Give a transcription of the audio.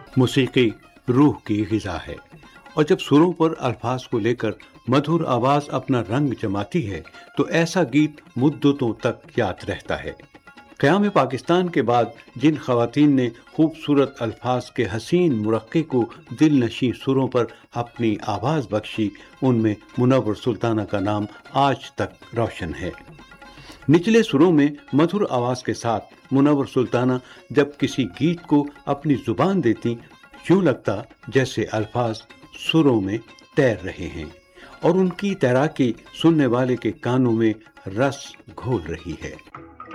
मौसीकी रूह की ग़िज़ा है और जब सुरों पर अल्फाज को लेकर मधुर आवाज़ अपना रंग जमाती है तो ऐसा गीत मुद्दतों तक याद रहता है। क़याम पाकिस्तान के बाद जिन ख़वातीन ने खूबसूरत अल्फाज के हसीन मुरक्के को दिलनशीं सुरों पर अपनी आवाज़ बख्शी, उनमें मुनव्वर सुल्ताना का नाम आज तक रोशन है। निचले सुरों में मधुर आवाज़ के साथ मुनव्वर सुल्ताना जब किसी गीत को अपनी ज़ुबान देती, यूँ लगता जैसे अल्फाज सुरों में तैर रहे हैं और उनकी तैराकी सुनने वाले के कानों में रस घोल रही है।